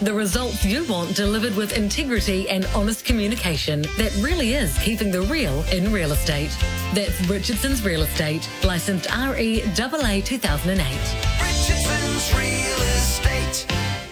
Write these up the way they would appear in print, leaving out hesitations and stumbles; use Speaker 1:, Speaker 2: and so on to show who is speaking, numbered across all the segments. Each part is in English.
Speaker 1: The results you want delivered with integrity and honest communication that really is keeping the real in real estate. That's Richardson's Real Estate, licensed REAA 2008.
Speaker 2: Richardson's Real Estate.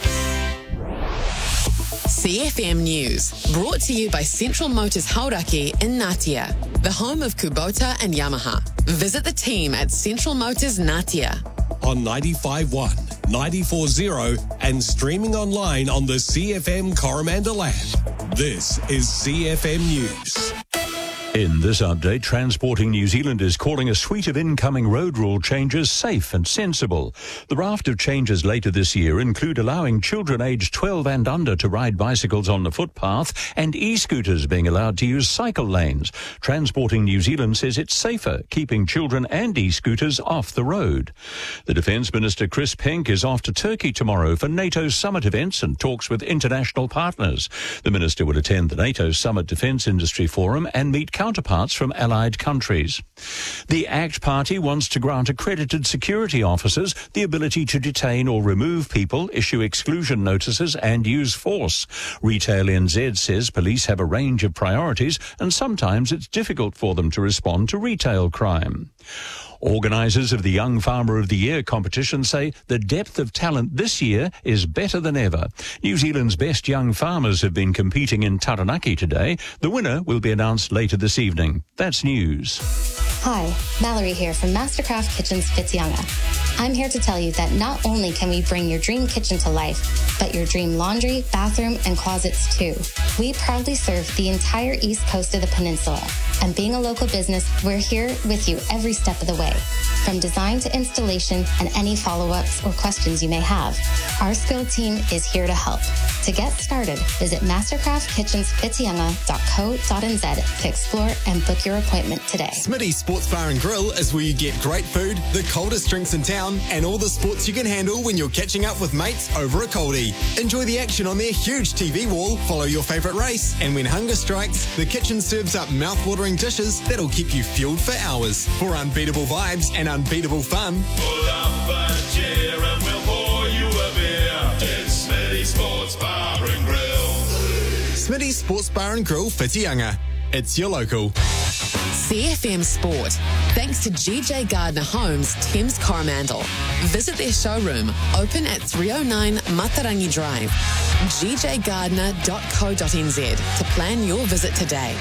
Speaker 3: CFM News, brought to you by Central Motors Hauraki in Ngatea, the home of Kubota and Yamaha. Visit the team at Central Motors Ngatea.
Speaker 4: On 95.1, 94.0 and streaming online on the CFM Coromandel app. This is CFM News.
Speaker 5: In this update, Transporting New Zealand is calling a suite of incoming road rule changes safe and sensible. The raft of changes later this year include allowing children aged 12 and under to ride bicycles on the footpath and e-scooters being allowed to use cycle lanes. Transporting New Zealand says it's safer keeping children and e-scooters off the road. The Defence Minister Chris Penk is off to Turkey tomorrow for NATO summit events and talks with international partners. The Minister will attend the NATO Summit Defence Industry Forum and meet counterparts from allied countries. The ACT Party wants to grant accredited security officers the ability to detain or remove people, issue exclusion notices and use force. Retail NZ says police have a range of priorities and sometimes it's difficult for them to respond to retail crime. Organisers of the Young Farmer of the Year competition say the depth of talent this year is better than ever. New Zealand's best young farmers have been competing in Taranaki today. The winner will be announced later this evening. That's news.
Speaker 6: Hi, Mallory here from Mastercraft Kitchens Whitianga. I'm here to tell you that not only can we bring your dream kitchen to life, but your dream laundry, bathroom, and closets too. We proudly serve the entire east coast of the peninsula. And being a local business, we're here with you every step of the way. From design to installation and any follow-ups or questions you may have, our skilled team is here to help. To get started, visit mastercraftkitchenswhitianga.co.nz to explore and book your appointment today.
Speaker 7: Smitty's Sports Bar and Grill is where you get great food, the coldest drinks in town, and all the sports you can handle when you're catching up with mates over a coldie. Enjoy the action on their huge TV wall, follow your favourite race, and when hunger strikes, the kitchen serves up mouth-watering dishes that'll keep you fueled for hours. For unbeatable vibes and unbeatable fun,
Speaker 8: pull up a chair and we'll pour you a beer. It's Smitty's Sports Bar and Grill.
Speaker 7: Smitty's Sports Bar and Grill Whitianga. It's your local.
Speaker 3: CFM Sport, thanks to GJ Gardner Homes, Thames Coromandel. Visit their showroom, open at 309 Matarangi Drive. gjgardner.co.nz to plan your visit today.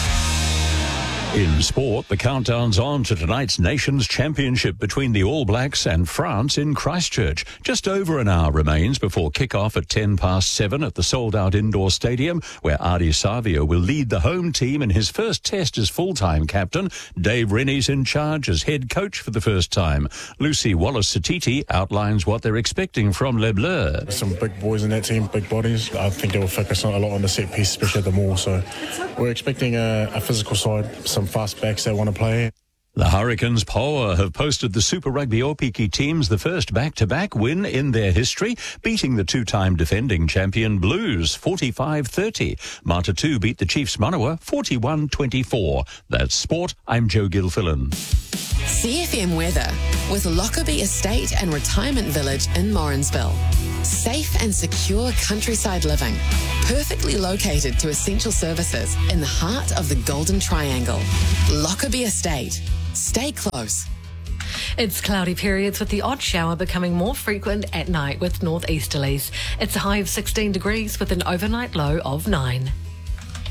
Speaker 5: In sport, the countdown's on to tonight's Nations Championship between the All Blacks and France in Christchurch. Just over an hour remains before kick-off at 7:10 at the sold-out indoor stadium, where Ardie Savio will lead the home team in his first test as full-time captain. Dave Rennie's in charge as head coach for the first time. Lucy Wallace-Satiti outlines what they're expecting from Les Bleus.
Speaker 9: Some big boys in that team, big bodies. I think they will focus a lot on the set piece, especially at the maul. So we're expecting a physical side, some fast backs that want to play.
Speaker 5: The Hurricanes Poa have posted the Super Rugby Opiki teams the first back-to-back win in their history, beating the two-time defending champion Blues 45-30. Matatu beat the Chiefs Manawa 41-24. That's sport. I'm Joe Gilfillan.
Speaker 3: CFM weather with Lockerbie Estate and Retirement Village in Morrinsville. Safe and secure countryside living, perfectly located to essential services in the heart of the Golden Triangle. Lockerbie Estate. Stay close.
Speaker 1: It's cloudy periods with the odd shower becoming more frequent at night with northeasterlies. It's a high of 16 degrees with an overnight low of 9.